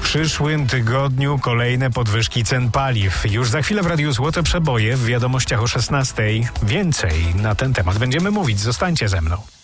przyszłym tygodniu kolejne podwyżki cen paliw. Już za chwilę w Radiu Złote Przeboje w wiadomościach o 16:00. Więcej na ten temat będziemy mówić. Zostańcie ze mną.